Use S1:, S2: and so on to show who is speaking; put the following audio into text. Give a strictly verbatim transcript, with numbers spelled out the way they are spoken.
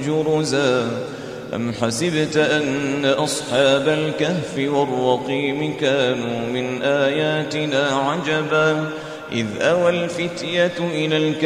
S1: جرزا أم حسبت أن أصحاب الكهف والرقيم كانوا من آياتنا عجبا إذ أوى الفتية إلى الكهف